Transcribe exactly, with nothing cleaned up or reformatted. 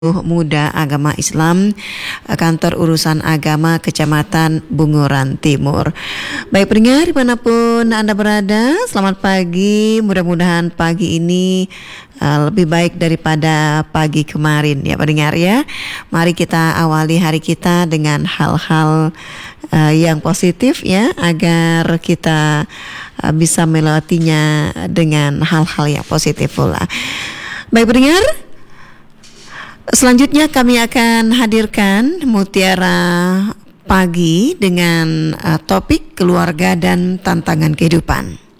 Muda Agama Islam Kantor Urusan Agama Kecamatan Bunguran Timur. Baik pendengar dimanapun Anda berada, selamat pagi. Mudah-mudahan pagi ini uh, lebih baik daripada pagi kemarin ya pendengar ya. Mari kita awali hari kita dengan hal-hal uh, yang positif ya, agar kita uh, bisa melewatinya dengan hal-hal yang positif pula. Baik pendengar, selanjutnya kami akan hadirkan Mutiara Pagi dengan uh, topik keluarga dan tantangan kehidupan.